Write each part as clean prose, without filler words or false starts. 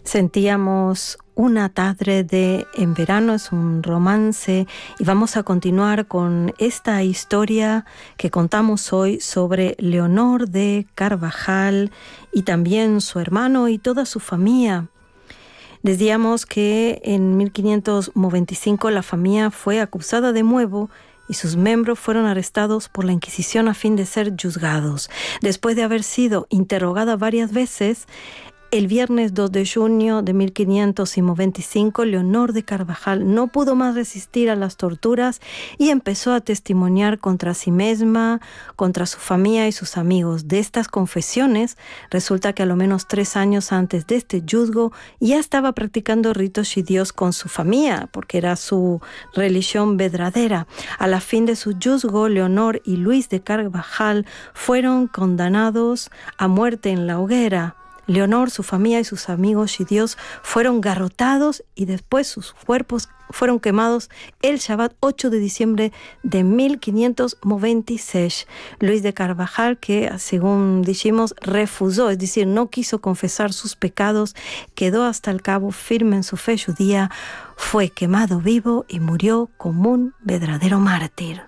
Sentíamos una tarde en verano, es un romance, y vamos a continuar con esta historia que contamos hoy sobre Leonor de Carvajal y también su hermano y toda su familia. Decíamos que en 1595 la familia fue acusada de nuevo y sus miembros fueron arrestados por la Inquisición a fin de ser juzgados. Después de haber sido interrogada varias veces, el viernes 2 de junio de 1595, Leonor de Carvajal no pudo más resistir a las torturas y empezó a testimoniar contra sí misma, contra su familia y sus amigos. De estas confesiones, resulta que a lo menos 3 años antes de este juzgo ya estaba practicando ritos shidios con su familia, porque era su religión verdadera. A la fin de su juzgo, Leonor y Luis de Carvajal fueron condenados a muerte en la hoguera. Leonor, su familia y sus amigos shidios fueron garrotados y después sus cuerpos fueron quemados el Shabbat 8 de diciembre de 1596. Luis de Carvajal, que según dijimos refusó, es decir, no quiso confesar sus pecados, quedó hasta el cabo firme en su fe judía, fue quemado vivo y murió como un verdadero mártir.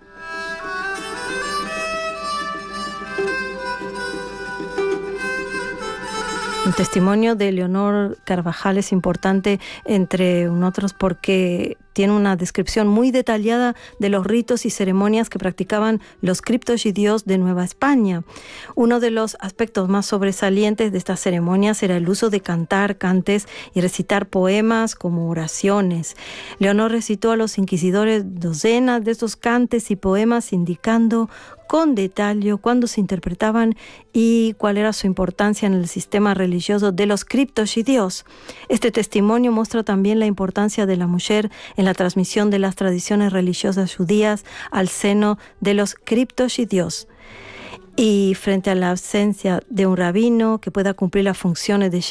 El testimonio de Leonor Carvajal es importante, entre otros, porque tiene una descripción muy detallada de los ritos y ceremonias que practicaban los criptoyidios de Nueva España. Uno de los aspectos más sobresalientes de estas ceremonias era el uso de cantar cantes y recitar poemas como oraciones. Leonor recitó a los inquisidores docenas de estos cantes y poemas, indicando con detalle cuándo se interpretaban y cuál era su importancia en el sistema religioso de los criptoyidios. Este testimonio muestra también la importancia de la mujer en la transmisión de las tradiciones religiosas judías al seno de los criptoyidios. Y frente a la ausencia de un rabino que pueda cumplir las funciones de